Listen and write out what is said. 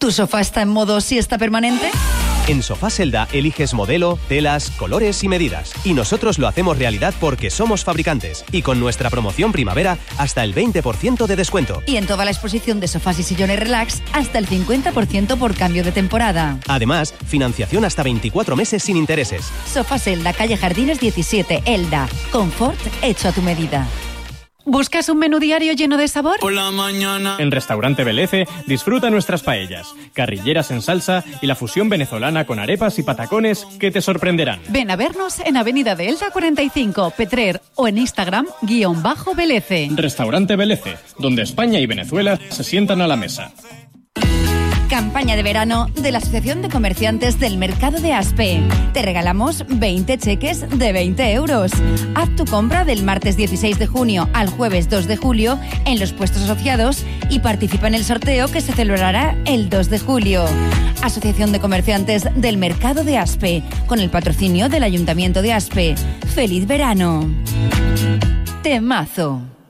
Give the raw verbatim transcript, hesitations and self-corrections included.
¿Tu sofá está en modo siesta permanente? En Sofá Selda eliges modelo, telas, colores y medidas. Y nosotros lo hacemos realidad porque somos fabricantes. Y con nuestra promoción primavera, hasta el veinte por ciento de descuento. Y en toda la exposición de sofás y sillones relax, hasta el cincuenta por ciento por cambio de temporada. Además, financiación hasta veinticuatro meses sin intereses. Sofá Selda, calle Jardines diecisiete, Elda. Confort hecho a tu medida. ¿Buscas un menú diario lleno de sabor? Por la mañana. En Restaurante Belece disfruta nuestras paellas, carrilleras en salsa y la fusión venezolana con arepas y patacones que te sorprenderán. Ven a vernos en Avenida de Elda cuarenta y cinco, Petrer, o en Instagram, guión bajo Belece. Restaurante Belece, donde España y Venezuela se sientan a la mesa. Campaña de verano de la Asociación de Comerciantes del Mercado de Aspe. Te regalamos veinte cheques de veinte euros. Haz tu compra del martes dieciséis de junio al jueves dos de julio en los puestos asociados y participa en el sorteo que se celebrará el dos de julio. Asociación de Comerciantes del Mercado de Aspe, con el patrocinio del Ayuntamiento de Aspe. ¡Feliz verano! Temazo.